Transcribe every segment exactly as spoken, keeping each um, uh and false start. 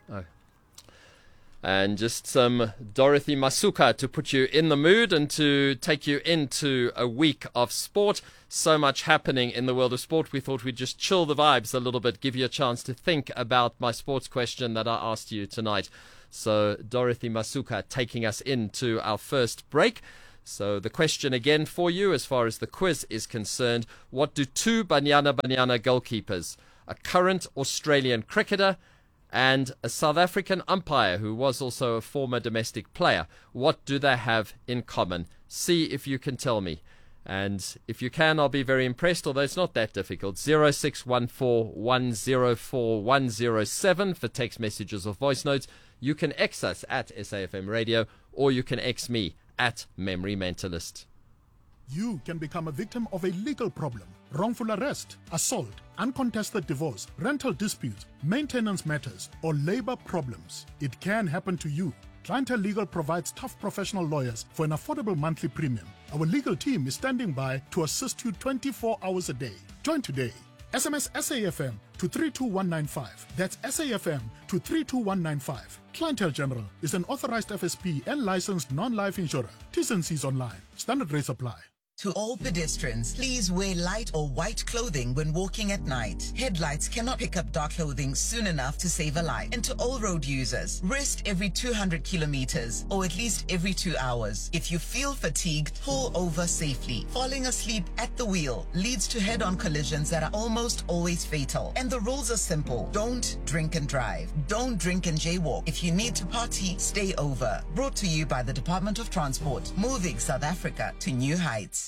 Oh. And just some Dorothy Masuka to put you in the mood and to take you into a week of sport. So much happening in the world of sport. We thought we'd just chill the vibes a little bit, give you a chance to think about my sports question that I asked you tonight. So Dorothy Masuka taking us into our first break. So the question again for you as far as the quiz is concerned: what do two Banyana Banyana goalkeepers, a current Australian cricketer and a South African umpire who was also a former domestic player, what do they have in common? See if you can tell me. And if you can, I'll be very impressed, although it's not that difficult. zero six one four one zero four one zero seven for text messages or voice notes. You can X us at S A F M Radio, or you can X me at Memory Mentalist. You can become a victim of a legal problem: wrongful arrest, assault, uncontested divorce, rental disputes, maintenance matters, or labor problems. It can happen to you. Clientele Legal provides tough professional lawyers for an affordable monthly premium. Our legal team is standing by to assist you twenty-four hours a day. Join today. S M S S A F M to three two one nine five. That's S A F M to three two one nine five. Clientele General is an authorized F S P and licensed non-life insurer. T's and C's online. Standard rates apply. To all pedestrians, please wear light or white clothing when walking at night. Headlights cannot pick up dark clothing soon enough to save a life. And to all road users, rest every two hundred kilometers or at least every two hours. If you feel fatigued, pull over safely. Falling asleep at the wheel leads to head-on collisions that are almost always fatal. And the rules are simple: don't drink and drive. Don't drink and jaywalk. If you need to party, stay over. Brought to you by the Department of Transport, moving South Africa to new heights.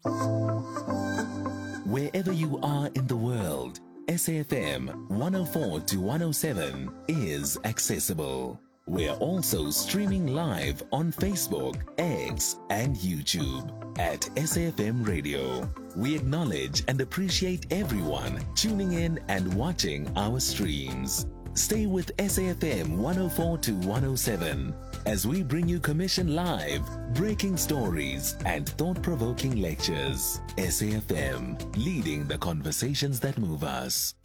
Wherever you are in the world, S A F M one oh four to one oh seven is accessible. We're also streaming live on Facebook, X, and YouTube at S A F M Radio. We acknowledge and appreciate everyone tuning in and watching our streams. Stay with S A F M one oh four to one oh seven as we bring you commission live, breaking stories, and thought-provoking lectures. S A F M, leading the conversations that move us.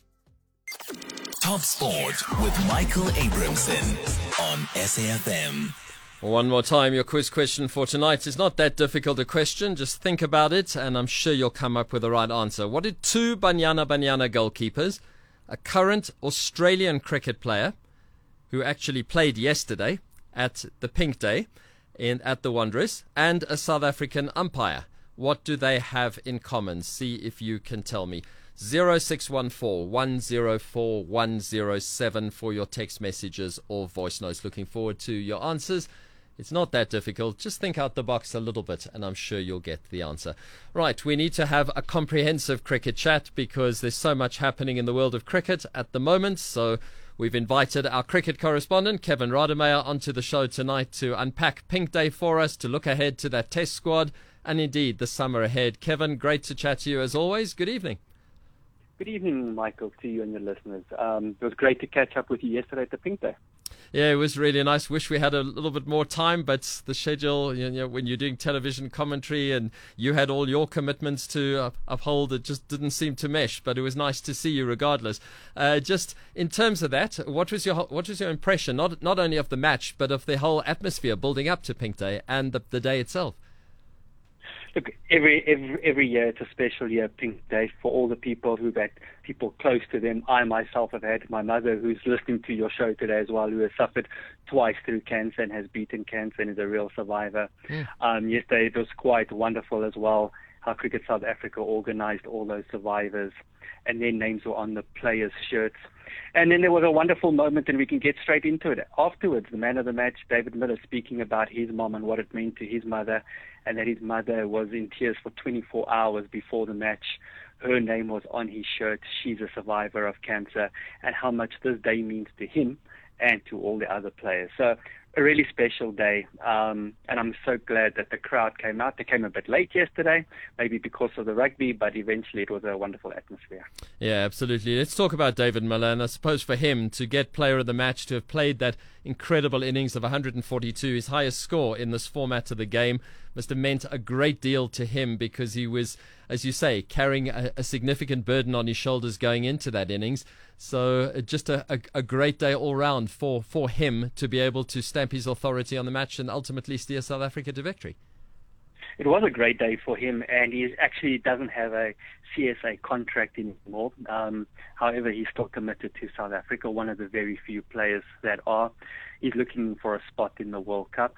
Top Sport with Michael Abramson on S A F M. One more time, your quiz question for tonight is not that difficult a question. Just think about it, and I'm sure you'll come up with the right answer. What did two Banyana Banyana goalkeepers, a current Australian cricket player who actually played yesterday at the Pink Day in at the Wanderers, and a South African umpire, what do they have in common? See if you can tell me. zero six one four one zero four one zero seven for your text messages or voice notes. Looking forward to your answers. It's not that difficult. Just think out the box a little bit, and I'm sure you'll get the answer. Right, we need to have a comprehensive cricket chat because there's so much happening in the world of cricket at the moment. So we've invited our cricket correspondent, Kevin Rademeyer, onto the show tonight to unpack Pink Day for us, to look ahead to that test squad, and indeed the summer ahead. Kevin, great to chat to you as always. Good evening. Good evening, Michael, to you and your listeners. Um, it was great to catch up with you yesterday at the Pink Day. Yeah, it was really nice. Wish we had a little bit more time, but the schedule, you know, when you're doing television commentary and you had all your commitments to uh, uphold, it just didn't seem to mesh. But it was nice to see you regardless. Uh, just in terms of that, what was your what was your impression, not not only of the match, but of the whole atmosphere building up to Pink Day and the, the day itself? Look, every, every every year it's a special year, Pink Day, for all the people who've had people close to them. I myself have had my mother, who's listening to your show today as well, who has suffered twice through cancer and has beaten cancer and is a real survivor. Yeah. Um, yesterday it was quite wonderful as well, how Cricket South Africa organized all those survivors, and their names were on the players' shirts. And then there was a wonderful moment, and we can get straight into it. Afterwards, the man of the match, David Miller, speaking about his mom and what it meant to his mother, and that his mother was in tears for twenty-four hours before the match. Her name was on his shirt. She's a survivor of cancer, and how much this day means to him and to all the other players. So a really special day, um, and I'm so glad that the crowd came out. They came a bit late yesterday, maybe because of the rugby, but eventually it was a wonderful atmosphere. Yeah, absolutely. Let's talk about David Miller, and I suppose for him to get player of the match, to have played that incredible innings of one hundred forty-two, his highest score in this format of the game, must have meant a great deal to him, because he was, as you say, carrying a, a significant burden on his shoulders going into that innings. So uh, just a, a, a great day all round for, for him to be able to stamp his authority on the match and ultimately steer South Africa to victory. It was a great day for him, and he actually doesn't have a C S A contract anymore. Um, however, he's still committed to South Africa, one of the very few players that are. He's looking for a spot in the World Cup.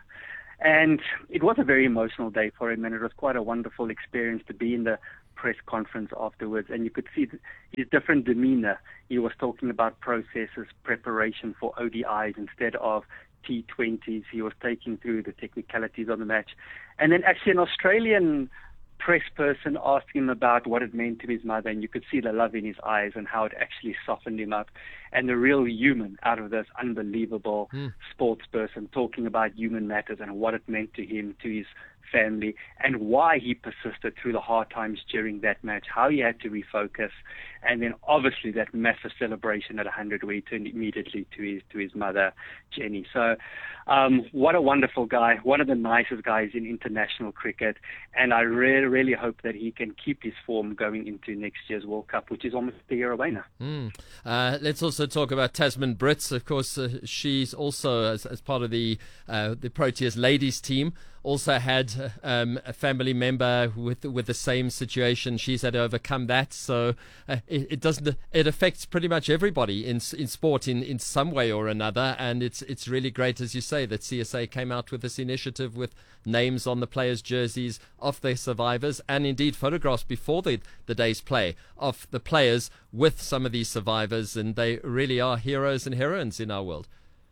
And it was a very emotional day for him, and it was quite a wonderful experience to be in the press conference afterwards. And you could see his different demeanor. He was talking about processes, preparation for O D Is instead of T twenties. He was taking through the technicalities of the match. And then actually an Australian press person asked him about what it meant to his mother, and you could see the love in his eyes and how it actually softened him up. And the real human out of this unbelievable mm. sports person talking about human matters and what it meant to him, to his family, and why he persisted through the hard times during that match, how he had to refocus, and then obviously that massive celebration at one hundred where he turned immediately to his to his mother, Jenny. So um, what a wonderful guy, one of the nicest guys in international cricket, and I really, really hope that he can keep his form going into next year's World Cup, which is almost a year away now. Mm. Uh, let's also talk about Tasman Brits. Of course, uh, she's also, as, as part of the, uh, the Proteas ladies team, also had um, a family member with with the same situation. She's had to overcome that, so uh, it, it doesn't. It affects pretty much everybody in in sport in, in some way or another. And it's it's really great, as you say, that C S A came out with this initiative with names on the players' jerseys of their survivors, and indeed photographs before the the day's play of the players with some of these survivors, and they really are heroes and heroines in our world.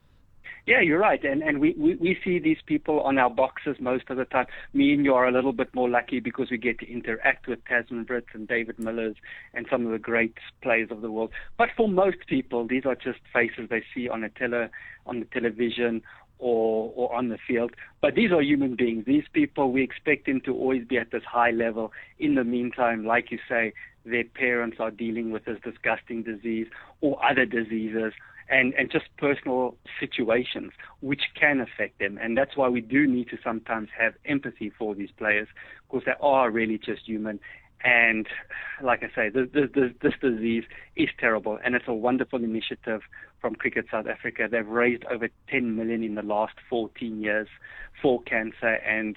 Yeah, you're right. And and we, we, we see these people on our boxes most of the time. Me and you are a little bit more lucky because we get to interact with Tasman Brits and David Millers and some of the great players of the world. But for most people, these are just faces they see on a tele, on the television or or on the field. But these are human beings. These people, we expect them to always be at this high level. In the meantime, like you say, their parents are dealing with this disgusting disease or other diseases. And, and just personal situations which can affect them. And that's why we do need to sometimes have empathy for these players, because they are really just human. And like I say, this, this, this disease is terrible, and it's a wonderful initiative from Cricket South Africa. They've raised over ten million in the last fourteen years for cancer. And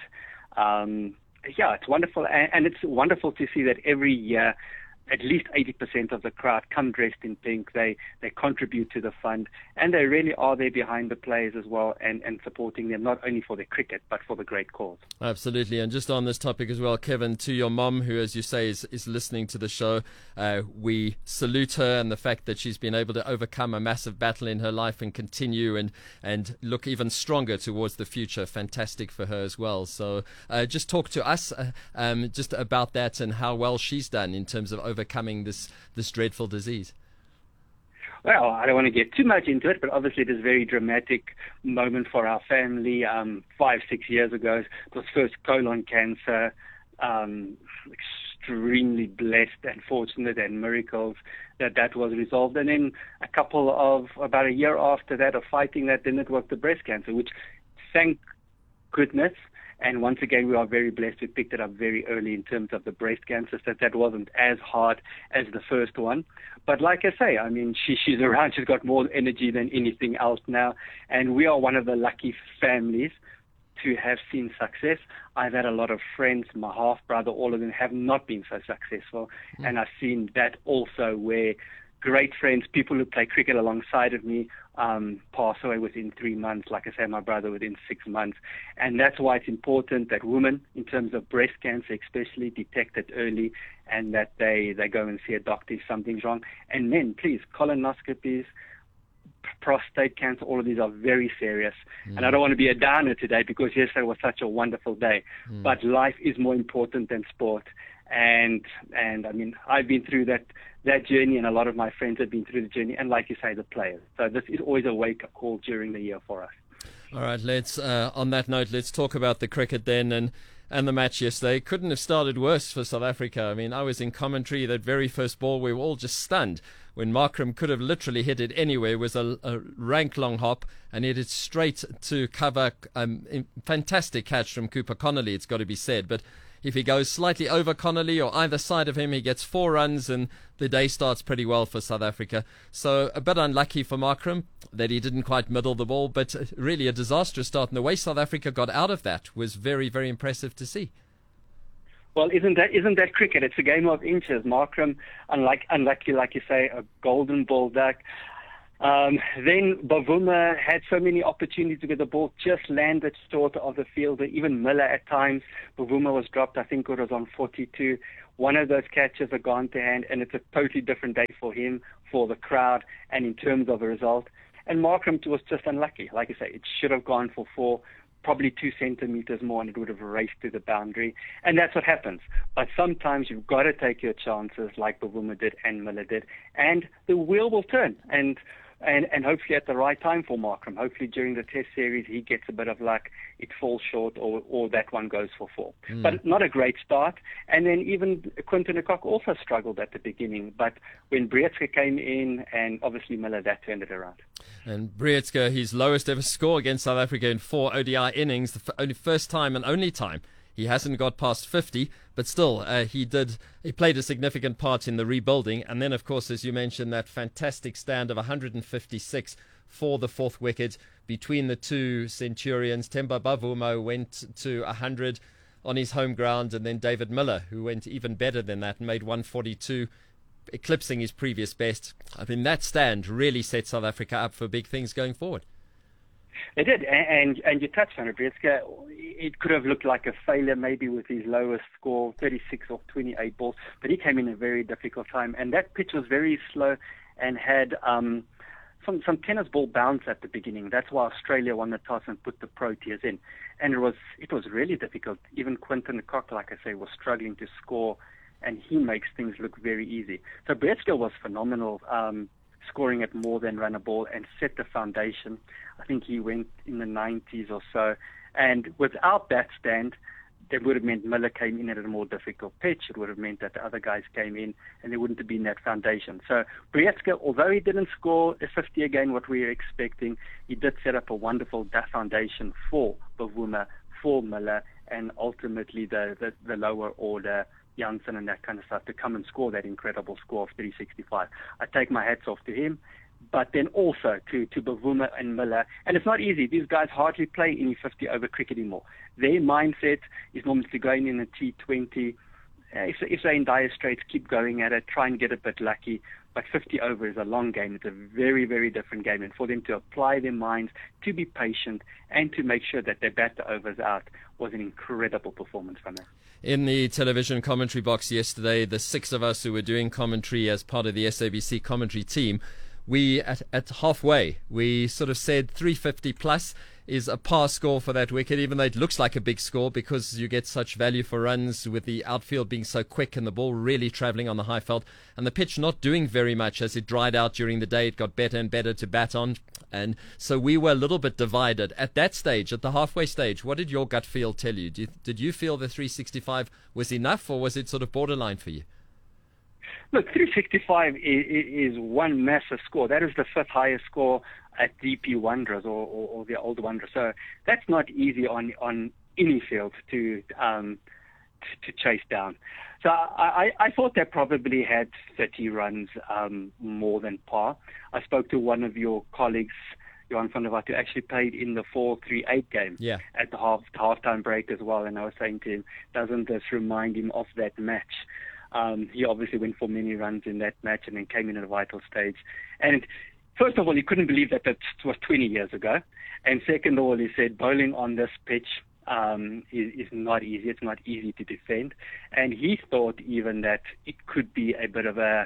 um, yeah, it's wonderful. And, and it's wonderful to see that every year at least eighty percent of the crowd come dressed in pink. They they contribute to the fund, and they really are there behind the players as well, and, and supporting them, not only for their cricket, but for the great cause. Absolutely. And just on this topic as well, Kevin, to your mom, who, as you say, is, is listening to the show, uh, we salute her and the fact that she's been able to overcome a massive battle in her life and continue and, and look even stronger towards the future. Fantastic for her as well. So uh, just talk to us uh, um, just about that and how well she's done in terms of overcoming overcoming this this dreadful disease. Well, I don't want to get too much into it, but obviously it is a very dramatic moment for our family. Um, five, six years ago, it was first colon cancer. Um, extremely blessed and fortunate and miracles that that was resolved. And then a couple of, about a year after that of fighting that, then it was the breast cancer, which thank goodness. And once again, we are very blessed. We picked it up very early in terms of the breast cancer, so that wasn't as hard as the first one. But like I say, I mean, she, she's around. She's got more energy than anything else now. And we are one of the lucky families to have seen success. I've had a lot of friends, my half-brother, all of them have not been so successful. Mm. And I've seen that also where great friends, people who play cricket alongside of me, um, pass away within three months. Like I say, my brother within six months. And that's why it's important that women, in terms of breast cancer especially, detect it early and that they, they go and see a doctor if something's wrong. And men, please, colonoscopies, prostate cancer, all of these are very serious. Mm. And I don't want to be a downer today because yesterday was such a wonderful day. Mm. But life is more important than sport. And and I mean, I've been through that that journey, and a lot of my friends have been through the journey, and like you say, the players. So this is always a wake-up call during the year for us. All right, let's uh, on that note, let's talk about the cricket then, and and the match yesterday. Couldn't have started worse for South Africa. I mean, I was in commentary. That very first ball, we were all just stunned when Markram could have literally hit it anywhere. It was a, a rank long hop and hit it straight to cover. Um, fantastic catch from Cooper Connolly, it's got to be said, but If he goes slightly over Connolly or either side of him, he gets four runs and the day starts pretty well for South Africa. So a bit unlucky for Markram that he didn't quite middle the ball, but really a disastrous start. And the way South Africa got out of that was very, very impressive to see. Well, isn't that isn't that cricket? It's a game of inches. Markram, unlike, unlucky, like you say, a golden ball duck. Um, then Bavuma had so many opportunities to get the ball just landed short of the fielder. Even Miller at times. Bavuma was dropped, I think it was on forty-two. One of those catches are gone to hand, and it's a totally different day for him, for the crowd, and in terms of a result. And Markram was just unlucky. Like I say, it should have gone for four. Probably two centimeters more, and it would have raced to the boundary. And that's what happens. But sometimes you've got to take your chances like Bavuma did and Miller did, and the wheel will turn. And and, and hopefully at the right time for Markram. Hopefully during the test series he gets a bit of luck, it falls short, or, or that one goes for four. Mm. But not a great start. And then even Quinton de Kock also struggled at the beginning. But when Breetzke came in, and obviously Miller, that turned it around. And Breetzke, his lowest ever score against South Africa in four O D I innings, the f- only first time and only time. He hasn't got past fifty, but still, uh, he did. He played a significant part in the rebuilding. And then, of course, as you mentioned, that fantastic stand of one hundred fifty-six for the fourth wicket between the two Centurions. Temba Bavuma went to one hundred on his home ground, and then David Miller, who went even better than that and made one forty-two, eclipsing his previous best. I mean, that stand really set South Africa up for big things going forward. It did, and and you touched on it, Breetzke. It could have looked like a failure maybe with his lowest score, thirty-six of twenty-eight balls, but he came in a very difficult time, and that pitch was very slow and had um, some some tennis ball bounce at the beginning. That's why Australia won the toss and put the Proteas in, and it was it was really difficult. Even Quinton de Kock, like I say, was struggling to score, and he makes things look very easy. So Breetzke was phenomenal. Um, scoring at more than run a ball and set the foundation. I think he went in the nineties or so. And without that stand, that would have meant Miller came in at a more difficult pitch. It would have meant that the other guys came in and there wouldn't have been that foundation. So Breetzke, although he didn't score a fifty again, what we were expecting, he did set up a wonderful foundation for Bavuma, for Miller, and ultimately the, the, the lower order, Janssen and that kind of stuff, to come and score that incredible score of three sixty-five. I take my hats off to him, but then also to, to Bavuma and Miller. And it's not easy. These guys hardly play any fifty-over cricket anymore. Their mindset is normally to go in in a T twenty. Uh, if, if they're in dire straits, keep going at it, try and get a bit lucky. But fifty over is a long game. It's a very, very different game. And for them to apply their minds, to be patient, and to make sure that they bat the overs out was an incredible performance from them. In the television commentary box yesterday, the six of us who were doing commentary as part of the S A B C commentary team, we at, at halfway, we sort of said three fifty plus is a par score for that wicket, even though it looks like a big score because you get such value for runs with the outfield being so quick and the ball really travelling on the high felt and the pitch not doing very much as it dried out during the day. It got better and better to bat on. And so we were a little bit divided. At that stage, at the halfway stage, what did your gut feel tell you? Did, did you feel the three sixty-five was enough, or was it sort of borderline for you? Look, three sixty-five is, is one massive score. That is the fifth highest score at D P Wanderers or, or, or the old Wanderers. So that's not easy on on any field to um, to, to chase down. So I, I, I thought they probably had thirty runs um, more than par. I spoke to one of your colleagues, Johan van der Walt, who actually played in the four three eight game yeah. at the half halftime break as well. And I was saying to him, doesn't this remind him of that match? Um, he obviously went for many runs in that match and then came in at a vital stage. And first of all, he couldn't believe that that was twenty years ago. And second of all, he said bowling on this pitch um, is, is not easy. It's not easy to defend. And he thought even that it could be a bit of a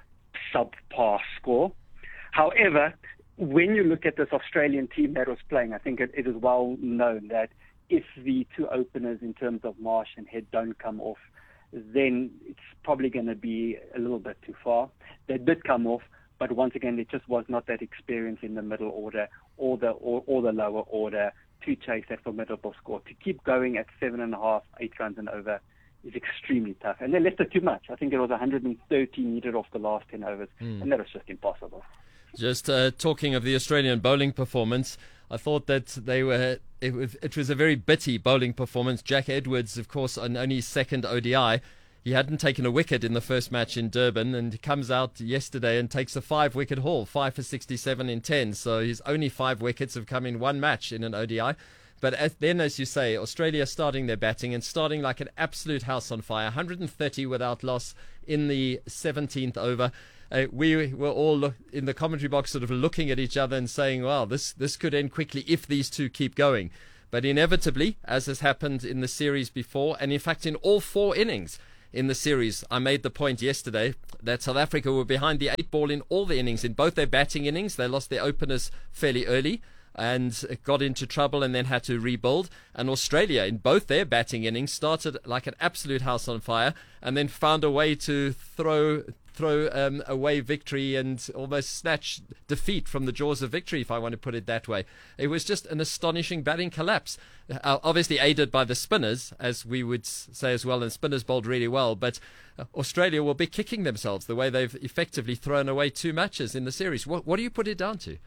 subpar score. However, when you look at this Australian team that was playing, I think it, it is well known that if the two openers in terms of Marsh and Head don't come off, then it's probably going to be a little bit too far. They did come off, but once again, it just was not that experience in the middle order or the or, or the lower order to chase that formidable score. To keep going at seven and a half, eight runs and over is extremely tough. And they left it too much. I think it was one hundred thirty needed off the last ten overs, mm. and that was just impossible. Just uh, talking of the Australian bowling performance, I thought that they were. It was, it was a very bitty bowling performance. Jack Edwards, of course, on only his second O D I. He hadn't taken a wicket in the first match in Durban, and he comes out yesterday and takes a five-wicket haul, five for sixty-seven in ten. So his only five wickets have come in one match in an O D I. But as, then, as you say, Australia starting their batting and starting like an absolute house on fire, one hundred thirty without loss in the seventeenth over. Uh, we were all look, in the commentary box sort of looking at each other and saying, wow, this, this could end quickly if these two keep going. But inevitably, as has happened in the series before, and in fact in all four innings in the series, I made the point yesterday that South Africa were behind the eight ball in all the innings. In both their batting innings, they lost their openers fairly early and got into trouble and then had to rebuild. And Australia, in both their batting innings, started like an absolute house on fire and then found a way to throw throw um, away victory and almost snatch defeat from the jaws of victory, if I want to put it that way. It was just an astonishing batting collapse, uh, obviously aided by the spinners, as we would say as well, and spinners bowled really well, but uh, Australia will be kicking themselves the way they've effectively thrown away two matches in the series. What, what do you put it down to?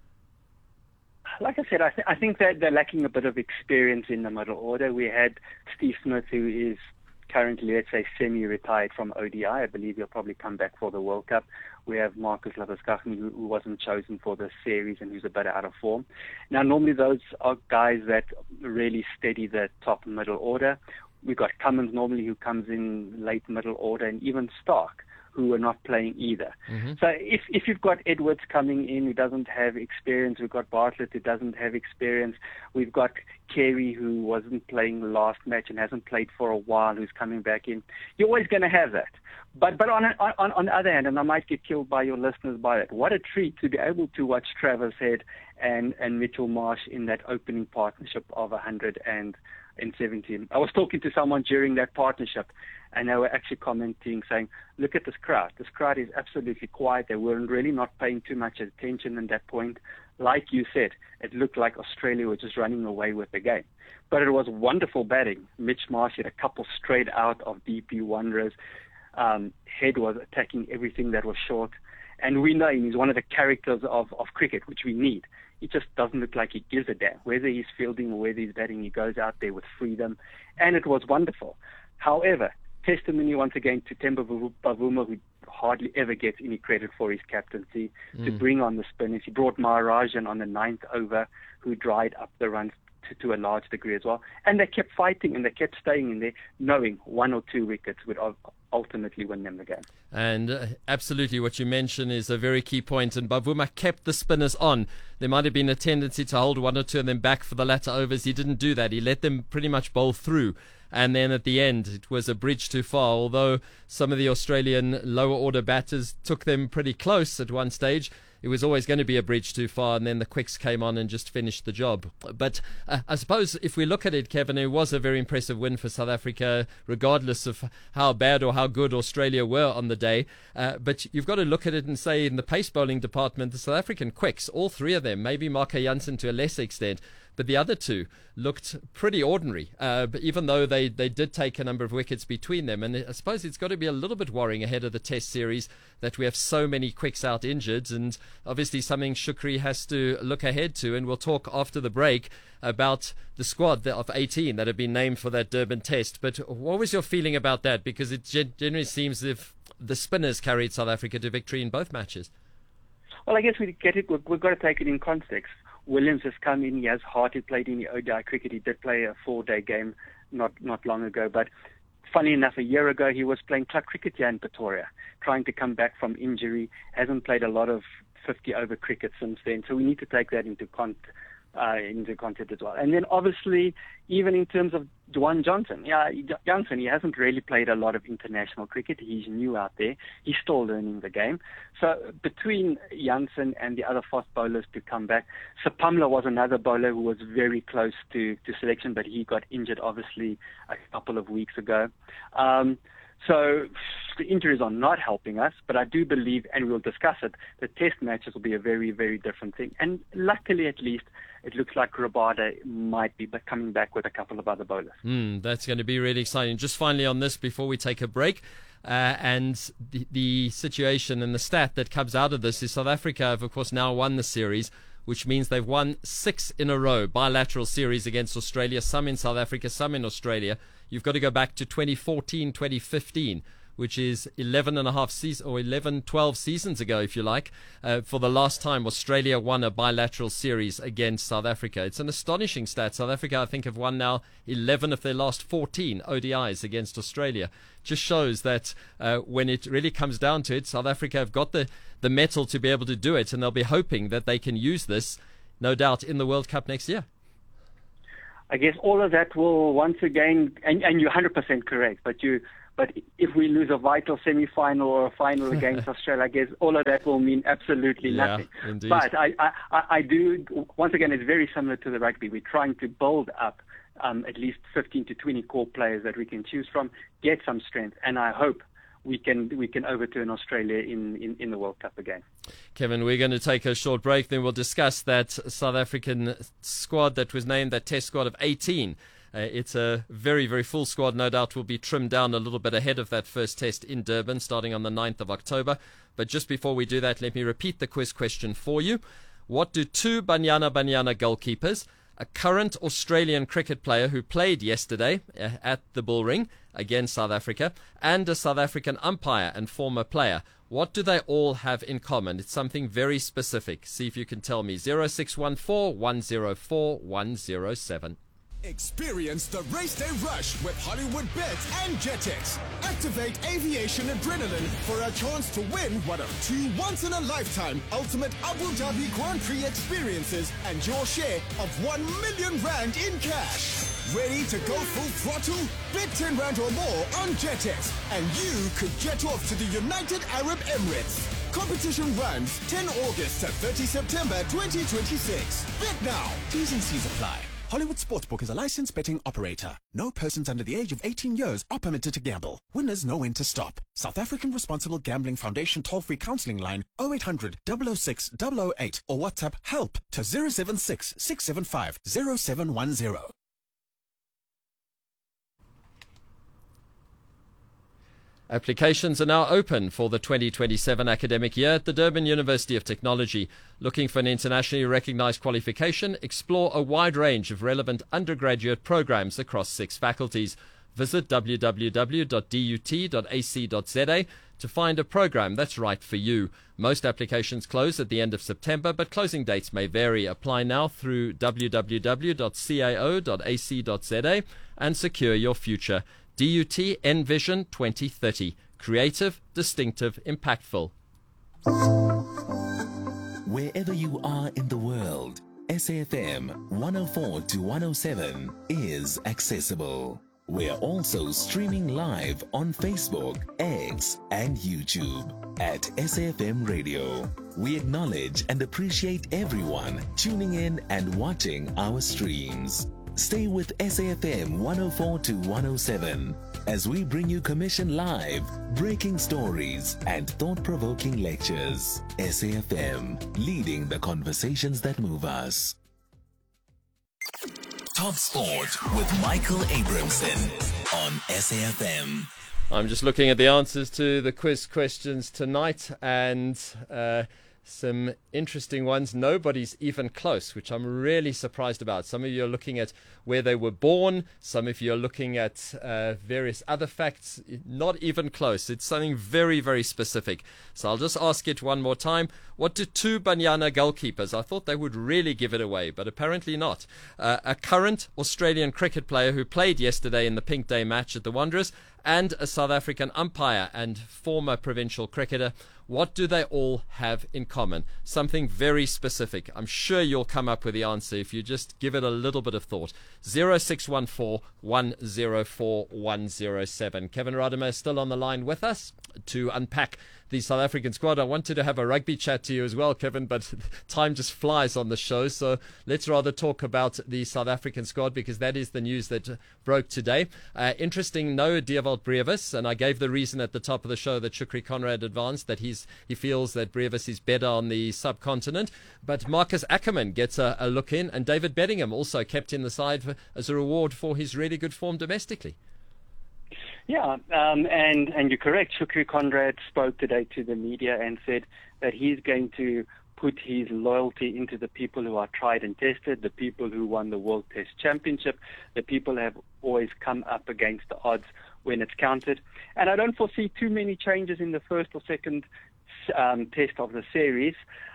Like I said, I, th- I think that they're lacking a bit of experience in the middle order. We had Steve Smith, who is currently, let's say, semi-retired from O D I. I believe he'll probably come back for the World Cup. We have Marcus Labuschagne, who, who wasn't chosen for the series and who's a bit out of form. Now, normally those are guys that really steady the top middle order. We've got Cummins normally, who comes in late middle order, and even Stark, who are not playing either. Mm-hmm. So if if you've got Edwards coming in who doesn't have experience, we've got Bartlett who doesn't have experience, we've got Carey who wasn't playing last match and hasn't played for a while, who's coming back in, you're always going to have that. But but on, a, on on the other hand, and I might get killed by your listeners by that, what a treat to be able to watch Travis Head and, and Mitchell Marsh in that opening partnership of one hundred seventeen. I was talking to someone during that partnership, and they were actually commenting, saying, look at this crowd. This crowd is absolutely quiet. They weren't really not paying too much attention at that point. Like you said, it looked like Australia were just running away with the game. But it was wonderful batting. Mitch Marsh had a couple straight out of D P Wanderers. Um, Head was attacking everything that was short. And we know him. He's one of the characters of, of cricket, which we need. He just doesn't look like he gives a damn. Whether he's fielding or whether he's batting, he goes out there with freedom. And it was wonderful. However, testimony once again to Temba Bavuma, who hardly ever gets any credit for his captaincy, mm. to bring on the spinners. He brought Maharajan on the ninth over, who dried up the runs to, to a large degree as well. And they kept fighting and they kept staying in there, knowing one or two wickets would ultimately win them the game. And uh, absolutely what you mentioned is a very key point, and Bavuma kept the spinners on. There might have been a tendency to hold one or two and then back for the latter overs. He didn't do that. He let them pretty much bowl through. And then at the end, it was a bridge too far, although some of the Australian lower order batters took them pretty close at one stage. It was always going to be a bridge too far, and then the quicks came on and just finished the job. But uh, I suppose if we look at it, Kevin, it was a very impressive win for South Africa, regardless of how bad or how good Australia were on the day. Uh, but you've got to look at it and say, in the pace bowling department, the South African quicks, all three of them, maybe Marco Jansen to a lesser extent, but the other two looked pretty ordinary, uh, but even though they, they did take a number of wickets between them. And I suppose it's got to be a little bit worrying ahead of the Test series that we have so many quicks out injured, and obviously something Shukri has to look ahead to. And we'll talk after the break about the squad of eighteen that have been named for that Durban Test. But what was your feeling about that? Because it generally seems as if the spinners carried South Africa to victory in both matches. Well, I guess we get it. We've got to take it in context. Williams has come in. He has hardly played any O D I cricket. He did play a four-day game not not long ago. But funny enough, a year ago he was playing club cricket here in Pretoria, trying to come back from injury. Hasn't played a lot of fifty-over cricket since then. So we need to take that into context. Uh, into context as well. And then obviously, even in terms of Dwan Johnson, yeah, Johnson, he hasn't really played a lot of international cricket. He's new out there. He's still learning the game. So between Jansen and the other fast bowlers to come back, Sapamla was another bowler who was very close to, to selection, but he got injured obviously a couple of weeks ago. Um, So the injuries are not helping us, but I do believe, and we'll discuss it, the Test matches will be a very, very different thing. And luckily, at least, it looks like Rabada might be coming back with a couple of other bowlers. Mm, that's going to be really exciting. Just finally on this, before we take a break, uh, and the, the situation and the stat that comes out of this is South Africa have, of course, now won the series which means they've won six in a row, bilateral series against Australia, some in South Africa, some in Australia. You've got to go back to twenty fourteen, twenty fifteen, which is eleven and a half seasons, or eleven, twelve seasons ago, if you like, uh, for the last time Australia won a bilateral series against South Africa. It's an astonishing stat. South Africa, I think, have won now eleven of their last fourteen O D Is against Australia. Just shows that uh, when it really comes down to it, South Africa have got the, the mettle to be able to do it, and they'll be hoping that they can use this, no doubt, in the World Cup next year. I guess all of that will once again, and, and you're one hundred percent correct, but you But if we lose a vital semi-final or a final against Australia, I guess all of that will mean absolutely yeah, nothing. Indeed. But I, I, I do, once again, it's very similar to the rugby. We're trying to build up um, at least fifteen to twenty core players that we can choose from, get some strength, and I hope we can we can overturn Australia in, in, in the World Cup again. Kevin, we're going to take a short break, then we'll discuss that South African squad that was named that test squad of eighteen. Uh, it's a very, very full squad. No doubt will be trimmed down a little bit ahead of that first test in Durban, starting on the ninth of October. But just before we do that, let me repeat the quiz question for you. What do two Banyana Banyana goalkeepers, a current Australian cricket player who played yesterday uh, at the Bullring against South Africa, and a South African umpire and former player, what do they all have in common? It's something very specific. See if you can tell me. zero six one four, one zero four, one zero seven. Experience the race day rush with Hollywood Bets and Jetix. Activate aviation adrenaline for a chance to win one of two once-in-a-lifetime ultimate Abu Dhabi Grand Prix experiences and your share of one million rand in cash. Ready to go full throttle? Bet ten rand or more on Jetix and you could jet off to the United Arab Emirates. Competition runs tenth of August to thirtieth of September twenty twenty-six. Bet now. T's and C's apply. Hollywood Sportsbook is a licensed betting operator. No persons under the age of eighteen years are permitted to gamble. Winners know when to stop. South African Responsible Gambling Foundation toll-free counseling line oh eight hundred, double oh six, double oh eight or WhatsApp HELP to zero seven six, six seven five, zero seven one zero. Applications are now open for the twenty twenty-seven academic year at the Durban University of Technology. Looking for an internationally recognized qualification? Explore a wide range of relevant undergraduate programs across six faculties. Visit w w w dot d u t dot a c dot z a to find a program that's right for you. Most applications close at the end of September, but closing dates may vary. Apply now through w w w dot c a o dot a c dot z a and secure your future. D U T Envision twenty thirty. Creative, distinctive, impactful. Wherever you are in the world, S A F M one oh four to one oh seven is accessible. We're also streaming live on Facebook, X, and YouTube at S A F M Radio. We acknowledge and appreciate everyone tuning in and watching our streams. Stay with S A F M one oh four to one oh seven as we bring you commission live, breaking stories, and thought-provoking lectures. S A F M, leading the conversations that move us. Top Sport with Michael Abramson on S A F M. I'm just looking at the answers to the quiz questions tonight, and uh, some interesting ones. Nobody's even close, which I'm really surprised about. Some of you are looking at where they were born. Some of you are looking at uh, various other facts. Not even close. It's something very, very specific. So I'll just ask it one more time. What do two Banyana goalkeepers? I thought they would really give it away, but apparently not. Uh, a current Australian cricket player who played yesterday in the Pink Day match at the Wanderers, and a South African umpire and former provincial cricketer. What do they all have in common? Something very specific. I'm sure you'll come up with the answer if you just give it a little bit of thought. zero six one four, one zero four, one zero seven. Kevin Radimer is still on the line with us to unpack the South African squad. I wanted to have a rugby chat to you as well, Kevin, but time just flies on the show. So let's rather talk about the South African squad, because that is the news that broke today. Uh, interesting, no Dewald Brevis, and I gave the reason at the top of the show that Shukri Conrad advanced, that he's he feels that Brevis is better on the subcontinent. But Marcus Ackerman gets a, a look in, and David Bedingham also kept in the side for, as a reward for his really good form domestically. Yeah, um, and, and you're correct. Shukri Conrad spoke today to the media and said that he's going to put his loyalty into the people who are tried and tested, the people who won the World Test Championship, the people who have always come up against the odds when it's counted. And I don't foresee too many changes in the first or second um, test of the series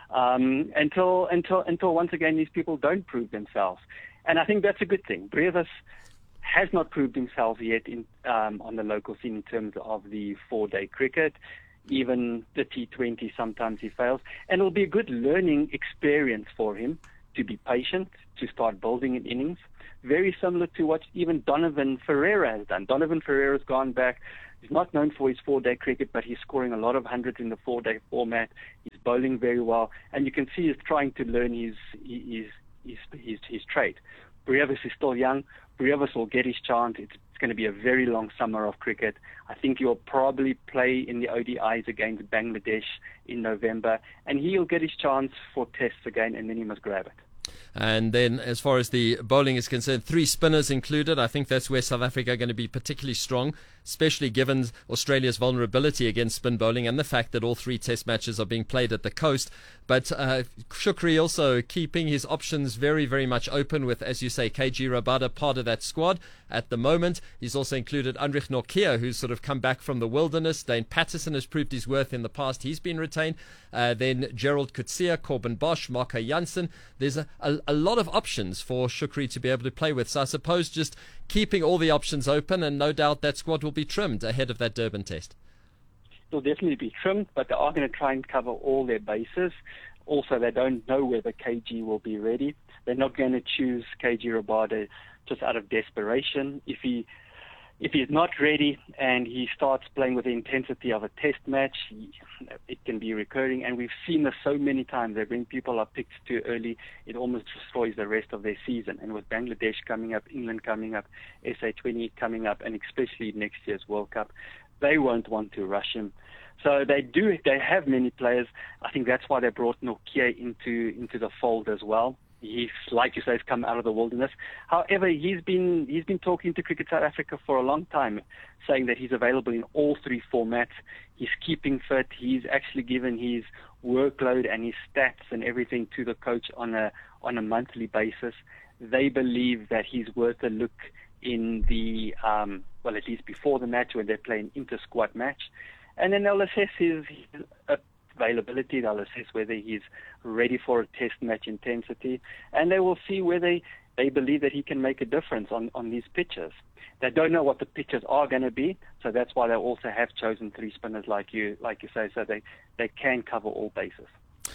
um, until until until once again these people don't prove themselves. And I think that's a good thing. Brevis has not proved himself yet in, um, on the local scene in terms of the four-day cricket. Even the T twenty, sometimes he fails. And it'll be a good learning experience for him to be patient, to start building in innings. Very similar to what even Donovan Ferreira has done. Donovan Ferreira's gone back. He's not known for his four-day cricket, but he's scoring a lot of hundreds in the four-day format. He's bowling very well. And you can see he's trying to learn his his his, his, his trade. Brevis is still young. Brevis will get his chance. It's, it's going to be a very long summer of cricket. I think he'll probably play in the O D Is against Bangladesh in November, and he'll get his chance for tests again, and then he must grab it. And then as far as the bowling is concerned, three spinners included. I think that's where South Africa are going to be particularly strong, especially given Australia's vulnerability against spin bowling and the fact that all three test matches are being played at the coast. But uh, Shukri also keeping his options very, very much open with, as you say, K G Rabada part of that squad at the moment. He's also included Andrich Nortje, who's sort of come back from the wilderness. Dane Patterson has proved his worth in the past. He's been retained. Uh, then Gerald Coetzee, Corbin Bosch, Marco Jansen. There's a, a, a lot of options for Shukri to be able to play with. So I suppose just keeping all the options open, and no doubt that squad will be trimmed ahead of that Durban test. They'll definitely be trimmed, but they are going to try and cover all their bases. Also, they don't know whether K G will be ready. They're not going to choose K G Rabada just out of desperation. If he if he's not ready and he starts playing with the intensity of a test match, he, it can be recurring. And we've seen this so many times. That when people are picked too early, it almost destroys the rest of their season. And with Bangladesh coming up, England coming up, S A twenty coming up, and especially next year's World Cup, they won't want to rush him. So they do. They have many players. I think that's why they brought Nortje into into the fold as well. He's, like you say, has come out of the wilderness. However, he's been he's been talking to Cricket South Africa for a long time, saying that he's available in all three formats. He's keeping fit. He's actually given his workload and his stats and everything to the coach on a on a monthly basis. They believe that he's worth a look in the um, well, at least before the match when they play an inter-squad match. And then they'll assess his, his availability. They'll assess whether he's ready for a test match intensity. And they will see whether they believe that he can make a difference on, on these pitches. They don't know what the pitches are going to be, so that's why they also have chosen three spinners like you like you say, so they, they can cover all bases.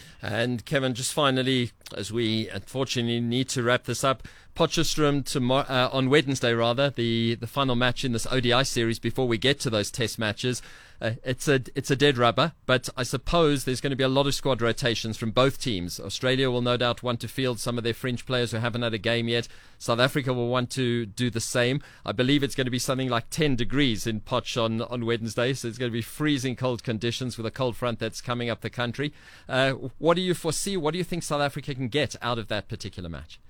And Kevin, just finally, as we unfortunately need to wrap this up, Potchefstroom tomorrow, uh, on Wednesday rather, the, the final match in this O D I series before we get to those test matches. Uh, it's a it's a dead rubber, but I suppose there's going to be a lot of squad rotations from both teams. Australia will no doubt want to field some of their fringe players who haven't had a game yet. South Africa will want to do the same. I believe it's going to be something like ten degrees in Potch on, on Wednesday, so it's going to be freezing cold conditions with a cold front that's coming up the country. Uh, what do you foresee? What do you think South Africa can get out of that particular match?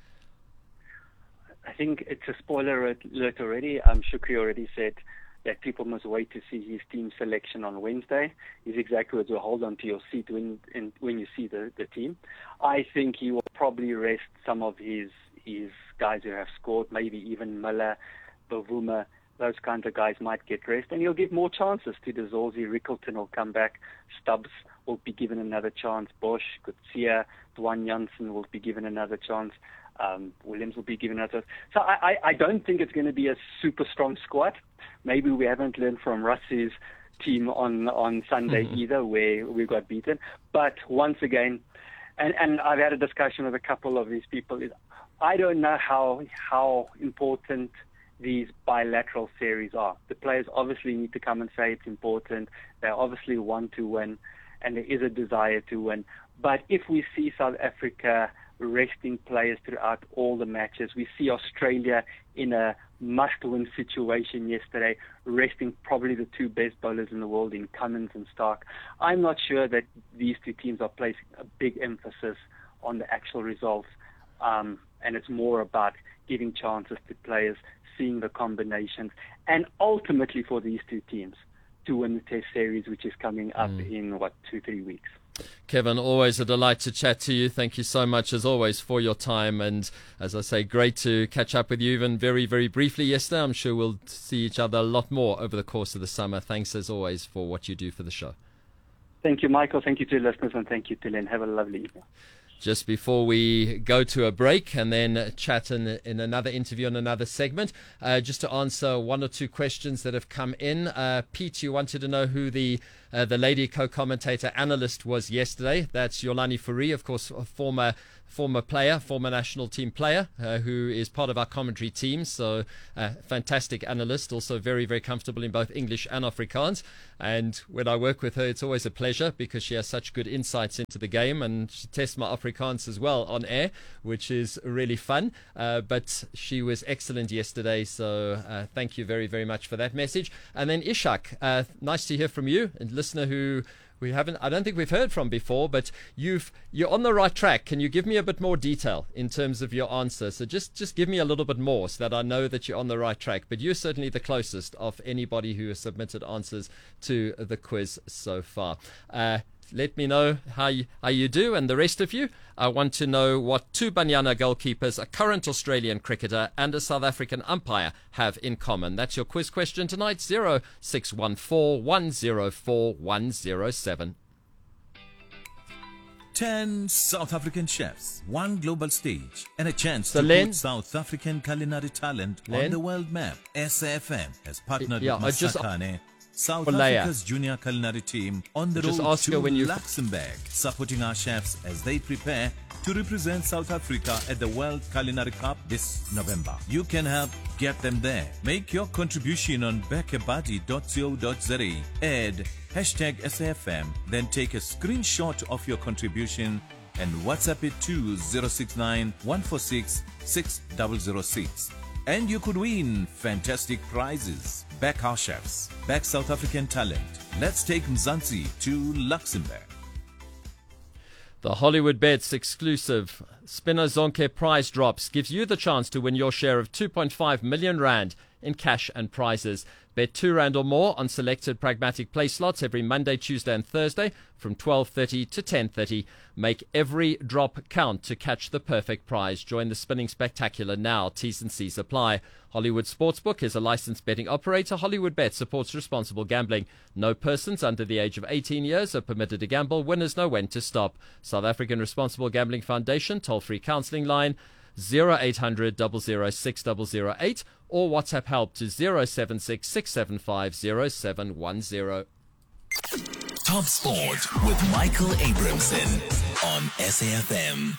I think it's a spoiler alert already. Um, Shukri already said that people must wait to see his team selection on Wednesday. His exact words will hold on to your seat when in, when you see the, the team. I think he will probably rest some of his his guys who have scored, maybe even Miller, Bavuma, those kinds of guys might get rest. And he'll give more chances to De Zorzi. Rickleton will come back. Stubbs will be given another chance. Bosch, Coetzee, Dwan Jansen will be given another chance. Um, Williams will be given another. So I, I, I don't think it's going to be a super strong squad. Maybe we haven't learned from Russ's team on on Sunday mm-hmm. either, where we got beaten. But once again, and, and I've had a discussion with a couple of these people, is I don't know how how important these bilateral series are. The players obviously need to come and say it's important. They obviously want to win, and there is a desire to win. But if we see South Africa resting players throughout all the matches, we see Australia in a must-win situation yesterday, resting probably the two best bowlers in the world in Cummins and Stark. I'm not sure that these two teams are placing a big emphasis on the actual results, um, and it's more about giving chances to players, seeing the combinations, and ultimately for these two teams to win the Test series, which is coming up mm. in, what, two, three weeks. Kevin, always a delight to chat to you. Thank you so much, as always, for your time. And as I say, great to catch up with you, even very, very briefly yesterday. I'm sure we'll see each other a lot more over the course of the summer. Thanks, as always, for what you do for the show. Thank you, Michael. Thank you to the listeners, and thank you to Len. Have a lovely evening. Just before we go to a break and then chat in, in another interview on another segment, uh, just to answer one or two questions that have come in. Uh, Pete, you wanted to know who the uh, the lady co-commentator analyst was yesterday. That's Yolani Fourie, of course, a former former player, former national team player, uh, who is part of our commentary team. So uh, fantastic analyst, also very, very comfortable in both English and Afrikaans. And when I work with her, it's always a pleasure because she has such good insights into the game, and she tests my Afrikaans as well on air, which is really fun. Uh, but she was excellent yesterday, so uh, thank you very, very much for that message. And then Ishak, uh, nice to hear from you, a listener who we haven't, I don't think we've heard from before, but you've, you're on the right track. Can you give me a bit more detail in terms of your answer? So just, just give me a little bit more so that I know that you're on the right track. But you're certainly the closest of anybody who has submitted answers to the quiz so far. Uh, let me know how you, how you do, and the rest of you. I want to know what two Banyana goalkeepers, a current Australian cricketer and a South African umpire have in common. That's your quiz question tonight. zero six one four, one zero four, one zero seven. Ten South African chefs, one global stage, and a chance So to Len- put South African culinary talent Len? on the world map. S A F M has partnered Yeah, I with just- Masakane, South For Leia. Africa's junior culinary team, on the Just road ask to her when you- Luxembourg, supporting our chefs as they prepare to represent South Africa at the World Culinary Cup this November. You can help get them there. Make your contribution on bekebadi dot co dot za. Add hashtag S A F M, then take a screenshot of your contribution and WhatsApp it to zero six nine, one four six, six zero zero six. And you could win fantastic prizes. Back our chefs, back South African talent. Let's take Mzansi to Luxembourg. The Hollywood Bets exclusive Spinner Zonke prize drops gives you the chance to win your share of two point five million rand in cash and prizes. Bet two rand or more on selected pragmatic play slots every Monday, Tuesday and Thursday from twelve thirty to ten thirty. Make every drop count to catch the perfect prize. Join the Spinning Spectacular now. T's and C's apply. Hollywood Sportsbook is a licensed betting operator. Hollywood Bet supports responsible gambling. No persons under the age of eighteen years are permitted to gamble. Winners know when to stop. South African Responsible Gambling Foundation toll-free counselling line zero eight hundred, double oh six, double oh eight or WhatsApp help to zero seven six, six seven five, zero seven one zero. Top Sport with Michael Abramson on S A F M.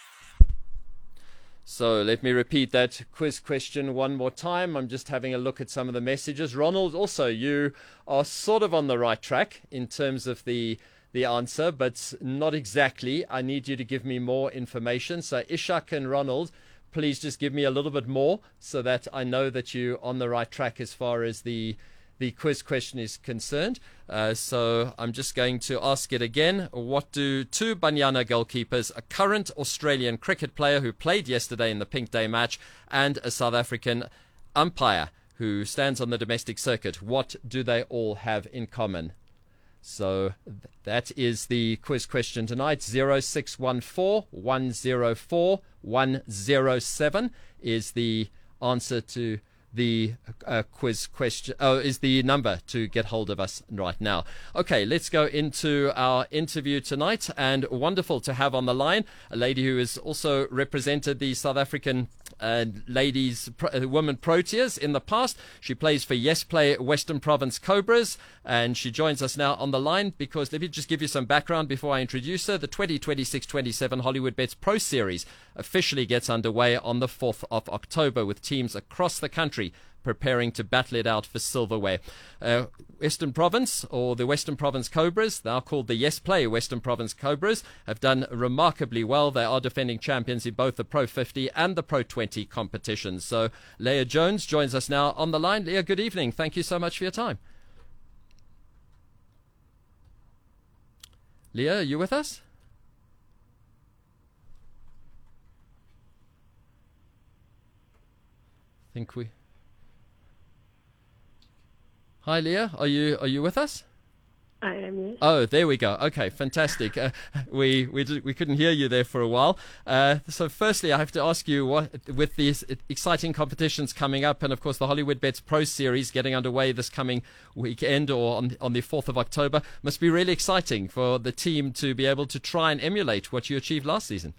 So let me repeat that quiz question one more time. I'm just having a look at some of the messages. Ronald, also, you are sort of on the right track in terms of the the answer, but not exactly. I need you to give me more information. So Ishak and Ronald, please just give me a little bit more so that I know that you're on the right track as far as the the quiz question is concerned. Uh, so I'm just going to ask it again. What do two Banyana goalkeepers, a current Australian cricket player who played yesterday in the Pink Day match, and a South African umpire who stands on the domestic circuit, what do they all have in common? So that is the quiz question tonight. zero six one four, one zero four, one zero seven is the answer to the uh, quiz question. Oh, is the number to get hold of us right now. Okay, let's go into our interview tonight. And wonderful to have on the line a lady who has also represented the South African uh, ladies, pro, uh, women Proteas in the past. She plays for Yes Play Western Province Cobras, and she joins us now on the line because let me just give you some background before I introduce her. The twenty twenty-six twenty-seven Hollywood Bets Pro Series officially gets underway on the fourth of October with teams across the country preparing to battle it out for silverware. Uh, Western Province, or the Western Province Cobras, now called the Yes Play Western Province Cobras, have done remarkably well. They are defending champions in both the Pro fifty and the Pro twenty competitions. So Leah Jones joins us now on the line. Leah, good evening. Thank you so much for your time. Leah, are you with us? I think we... Hi, Leah. Are you are you with us? I am, yes. Oh, there we go. Okay, fantastic. Uh, we we did, we couldn't hear you there for a while. Uh, so, firstly, I have to ask you, what with these exciting competitions coming up, and of course the Hollywood Bets Pro Series getting underway this coming weekend or on on the fourth of October, must be really exciting for the team to be able to try and emulate what you achieved last season.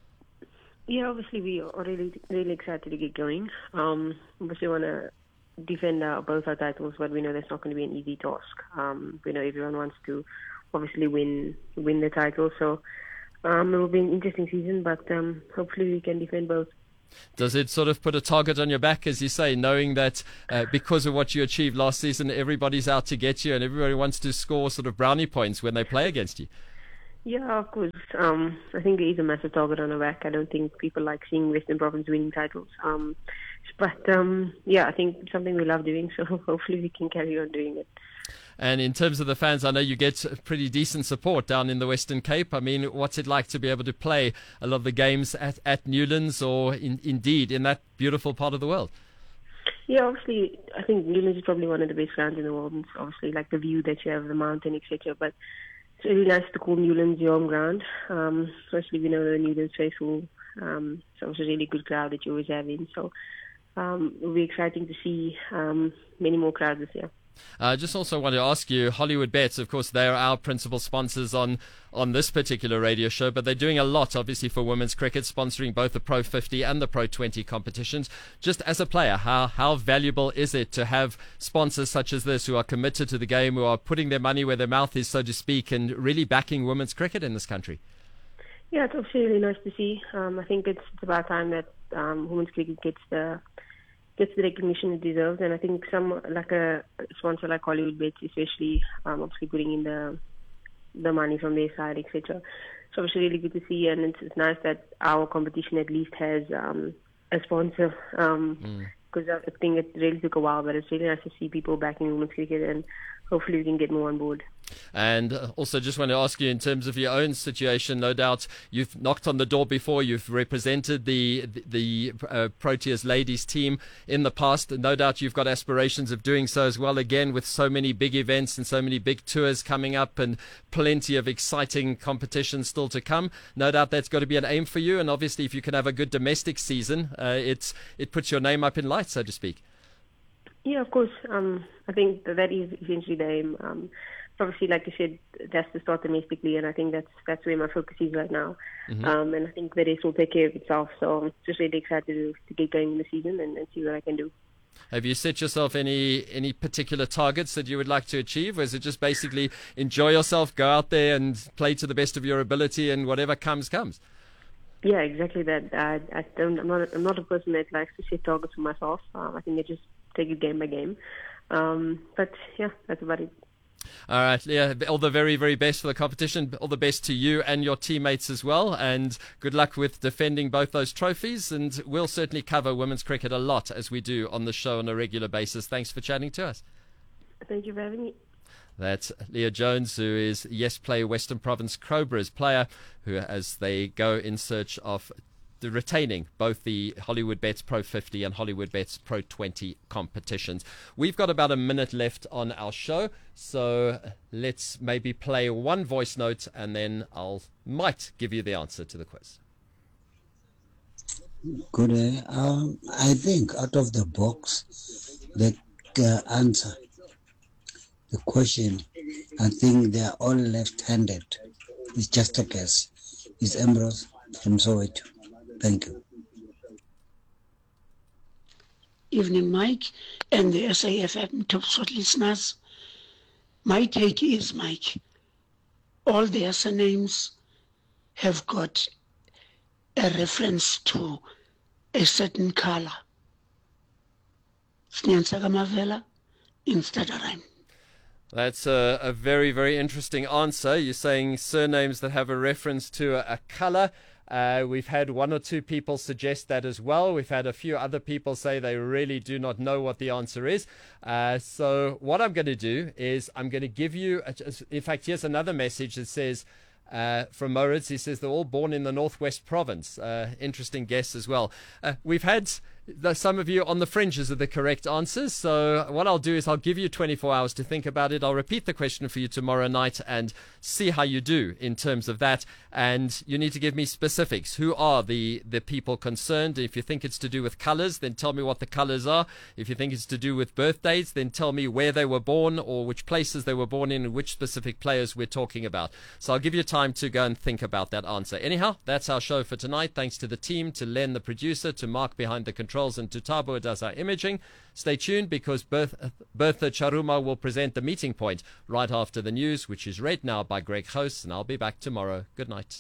Yeah, obviously we are really really excited to get going. Um, obviously, want to defend our, both our titles, but we know that's not going to be an easy task. Um, we know everyone wants to obviously win win the title, so um, it will be an interesting season, but um, hopefully we can defend both. Does it sort of put a target on your back, as you say, knowing that uh, because of what you achieved last season, everybody's out to get you and everybody wants to score sort of brownie points when they play against you? Yeah, of course. Um, I think it is a massive target on our back. I don't think people like seeing Western Province winning titles. Um, but um, yeah, I think it's something we love doing, so hopefully we can carry on doing it. And in terms of the fans, I know you get pretty decent support down in the Western Cape. I mean, what's it like to be able to play a lot of the games at, at Newlands or in, indeed in that beautiful part of the world? Yeah, obviously, I think Newlands is probably one of the best grounds in the world. And obviously, like the view that you have of the mountain, et cetera. But it's really nice to call Newlands your home ground. Um, especially, we know the Newlands faithful. Um, so it's a really good crowd that you always have in. So um, it'll be exciting to see um, many more crowds this year. I uh, just also want to ask you, Hollywood Bets, of course, they are our principal sponsors on, on this particular radio show, but they're doing a lot, obviously, for women's cricket, sponsoring both the Pro fifty and the Pro twenty competitions. Just as a player, how, how valuable is it to have sponsors such as this who are committed to the game, who are putting their money where their mouth is, so to speak, and really backing women's cricket in this country? Yeah, it's obviously really nice to see. Um, I think it's, it's about time that um, women's cricket gets the gets the recognition it deserves, and I think some like a sponsor like Hollywood Bets, especially um, obviously putting in the the money from their side, et cetera. So it's really good to see, and it's, it's nice that our competition at least has um, a sponsor. Um, mm. Because I think it really took a while, but it's really nice to see people backing women's cricket, and hopefully we can get more on board. And also just want to ask you, in terms of your own situation, no doubt you've knocked on the door before, you've represented the the uh, Proteas ladies team in the past, no doubt you've got aspirations of doing so as well again, with so many big events and so many big tours coming up and plenty of exciting competitions still to come. No doubt that's got to be an aim for you, and obviously if you can have a good domestic season, uh, it's it puts your name up in lights, so to speak. Yeah, of course. Um, I think that, that is essentially the aim. Um, obviously, like you said, that's to start domestically, and I think that's that's where my focus is right now. Mm-hmm. Um, and I think the rest will take care of itself. So I'm just really excited to, to get going in the season and, and see what I can do. Have you set yourself any any particular targets that you would like to achieve, or is it just basically enjoy yourself, go out there and play to the best of your ability, and whatever comes comes? Yeah, exactly that. I, I don't, I'm not I'm not a person that likes to set targets for myself. Um, I think I just take it game by game. Um, but yeah, that's about it. All right, Leah, all the very, very best for the competition. All the best to you and your teammates as well. And good luck with defending both those trophies. And we'll certainly cover women's cricket a lot, as we do on the show on a regular basis. Thanks for chatting to us. Thank you for having me. That's Leah Jones, who is Yes Play Western Province Cobras player, who, as they go in search of the retaining both the Hollywood Bets Pro fifty and Hollywood Bets Pro twenty competitions. We've got about a minute left on our show, so let's maybe play one voice note and then I'll might give you the answer to the quiz. Good day. Um, I think out of the box, the uh, answer, the question, I think they are all left-handed. It's just a guess. It's Ambrose from Soweto. Thank you. Evening, Mike, and the S A F M Top Spot listeners. My take is, Mike, all the surnames have got a reference to a certain color. Snyansaka in Stutterheim. That's a, a very, very interesting answer. You're saying surnames that have a reference to a, a color. Uh, we've had one or two people suggest that as well. We've had a few other people say they really do not know what the answer is. Uh, so what I'm going to do is I'm going to give you, a, in fact, here's another message that says, uh, from Moritz, he says they're all born in the Northwest Province. Uh, interesting guess as well. Uh, we've had there's some of you on the fringes of the correct answers. So what I'll do is I'll give you twenty-four hours to think about it. I'll repeat the question for you tomorrow night and see how you do in terms of that. And you need to give me specifics. Who are the, the people concerned? If you think it's to do with colors, then tell me what the colors are. If you think it's to do with birthdays, then tell me where they were born or which places they were born in and which specific players we're talking about. So I'll give you time to go and think about that answer. Anyhow, that's our show for tonight. Thanks to the team, to Len, the producer, to Mark behind the controls, and to Tabo, who does our imaging. Stay tuned because Bertha, Bertha Charuma will present The Meeting Point right after the news, which is read now by Greg Host, and I'll be back tomorrow. Good night.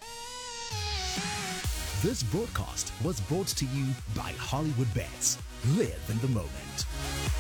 This broadcast was brought to you by Hollywood Bets. Live in the moment.